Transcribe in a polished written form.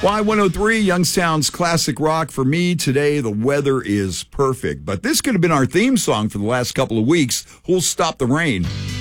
Y103, Youngstown's classic rock. For me today, the weather is perfect. But this could have been our theme song for the last couple of weeks. Who'll stop the rain?